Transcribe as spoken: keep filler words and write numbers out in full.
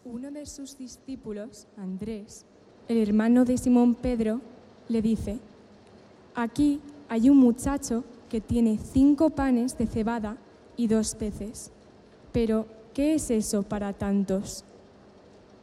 Uno de sus discípulos, Andrés, el hermano de Simón Pedro, le dice: «Aquí hay un muchacho que tiene cinco panes de cebada y dos peces. Pero, ¿qué es eso para tantos?».